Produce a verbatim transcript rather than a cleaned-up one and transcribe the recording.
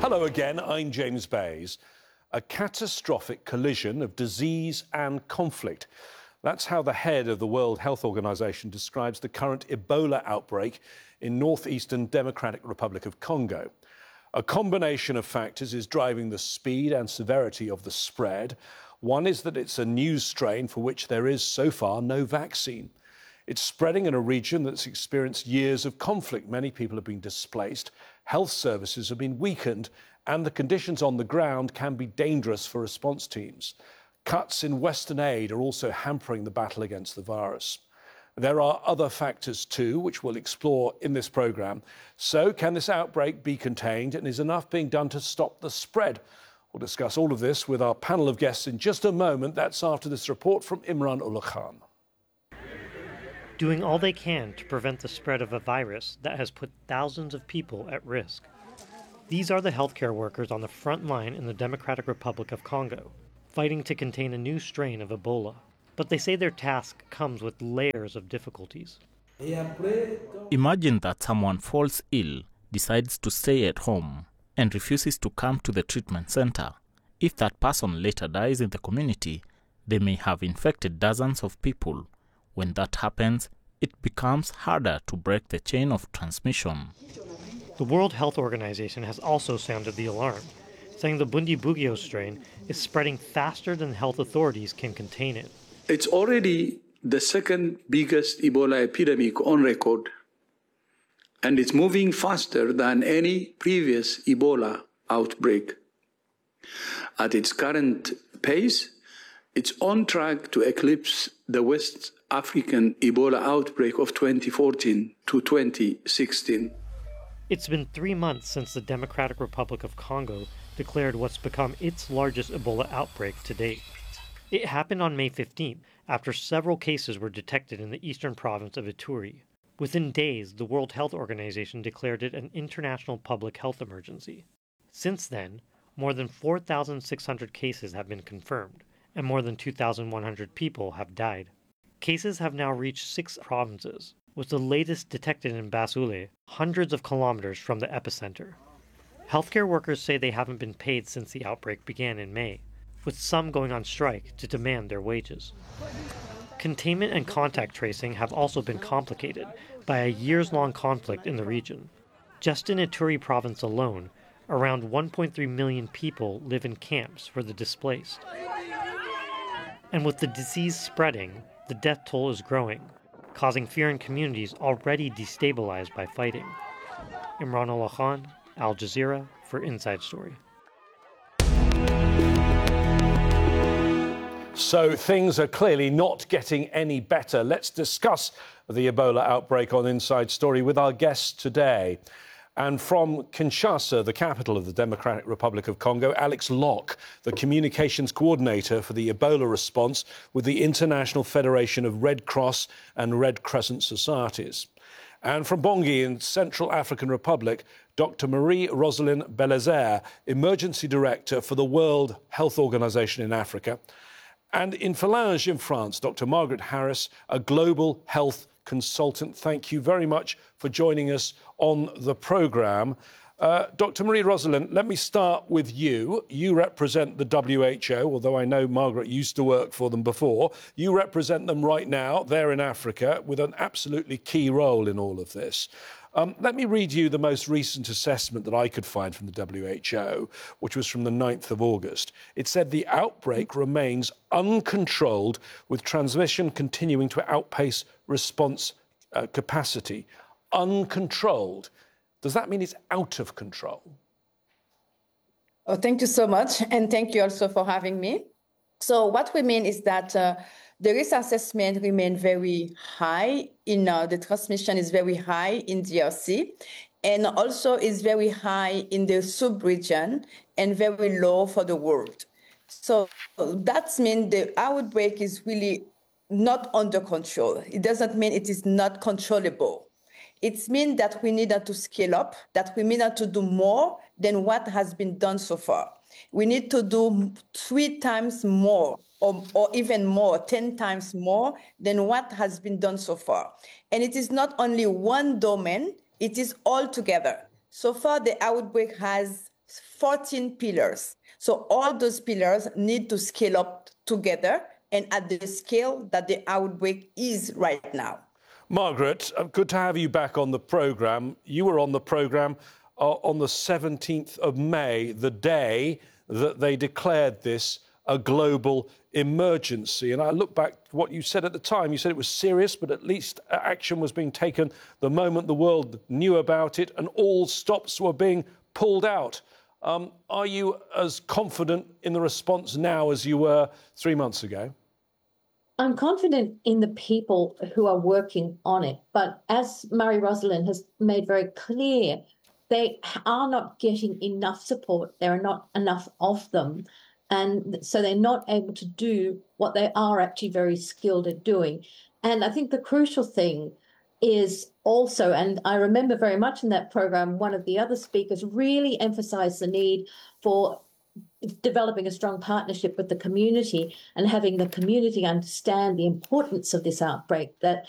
Hello again, I'm James Bays. A catastrophic collision of disease and conflict. That's how the head of the World Health Organization describes the current Ebola outbreak in northeastern Democratic Republic of Congo. A combination of factors is driving the speed and severity of the spread. One is that it's a new strain for which there is so far no vaccine. It's spreading in a region that's experienced years of conflict. Many people have been displaced, health services have been weakened, and the conditions on the ground can be dangerous for response teams. Cuts in Western aid are also hampering the battle against the virus. There are other factors too, which we'll explore in this programme. So, can this outbreak be contained, and is enough being done to stop the spread? We'll discuss all of this with our panel of guests in just a moment. That's after this report from Imran Ullah Khan. Doing all they can to prevent the spread of a virus that has put thousands of people at risk. These are the healthcare workers on the front line in the Democratic Republic of Congo, fighting to contain a new strain of Ebola. But they say their task comes with layers of difficulties. Imagine that someone falls ill, decides to stay at home, and refuses to come to the treatment center. If that person later dies in the community, they may have infected dozens of people. When that happens, it becomes harder to break the chain of transmission. The World Health Organization has also sounded the alarm, saying the Bundibugyo strain is spreading faster than health authorities can contain it. It's already the second biggest Ebola epidemic on record, and it's moving faster than any previous Ebola outbreak. At its current pace, it's on track to eclipse the West African Ebola outbreak of twenty fourteen to twenty sixteen. It's been three months since the Democratic Republic of Congo declared what's become its largest Ebola outbreak to date. It happened on May fifteenth, after several cases were detected in the eastern province of Ituri. Within days, the World Health Organization declared it an international public health emergency. Since then, more than four thousand six hundred cases have been confirmed, and more than two thousand one hundred people have died. Cases have now reached six provinces, with the latest detected in Basule, hundreds of kilometers from the epicenter. Healthcare workers say they haven't been paid since the outbreak began in May, with some going on strike to demand their wages. Containment and contact tracing have also been complicated by a years-long conflict in the region. Just in Ituri province alone, around one point three million people live in camps for the displaced. And with the disease spreading, the death toll is growing, causing fear in communities already destabilized by fighting. Imran Ullah Khan, Al Jazeera, for Inside Story. So things are clearly not getting any better. Let's discuss the Ebola outbreak on Inside Story with our guests today. And from Kinshasa, the capital of the Democratic Republic of Congo, Alex Locke, the communications coordinator for the Ebola response with the International Federation of Red Cross and Red Crescent Societies. And from Bangui in Central African Republic, Doctor Marie-Rosalind Belazer, Emergency Director for the World Health Organization in Africa. And in Falange in France, Doctor Margaret Harris, a global health consultant. Thank you very much for joining us on the programme. Uh, Doctor Marie-Rosalind, let me start with you. You represent the W H O, although I know Margaret used to work for them before. You represent them right now. They're in Africa with an absolutely key role in all of this. Um, let me read you the most recent assessment that I could find from the W H O, which was from the ninth of August. It said the outbreak remains uncontrolled, with transmission continuing to outpace response uh, capacity. Uncontrolled. Does that mean it's out of control? Oh, thank you so much. And thank you also for having me. So what we mean is that uh, the risk assessment remains very high. In uh, the transmission is very high in D R C, and also is very high in the sub-region and very low for the world. So that means the outbreak is really not under control. It doesn't mean it is not controllable. It means that we need to scale up, that we need to do more than what has been done so far. We need to do three times more, or, or even more, ten times more than what has been done so far. And it is not only one domain, it is all together. So far, the outbreak has fourteen pillars. So all those pillars need to scale up together and at the scale that the outbreak is right now. Margaret, good to have you back on the programme. You were on the programme uh, on the seventeenth of May, the day that they declared this a global emergency. And I look back to what you said at the time. You said it was serious, but at least action was being taken the moment the world knew about it and all stops were being pulled out. Um, are you as confident in the response now as you were three months ago? I'm confident in the people who are working on it. But as Marie-Roselyn has made very clear, they are not getting enough support. There are not enough of them. And so they're not able to do what they are actually very skilled at doing. And I think the crucial thing is also, and I remember very much in that program, one of the other speakers really emphasized the need for developing a strong partnership with the community and having the community understand the importance of this outbreak, that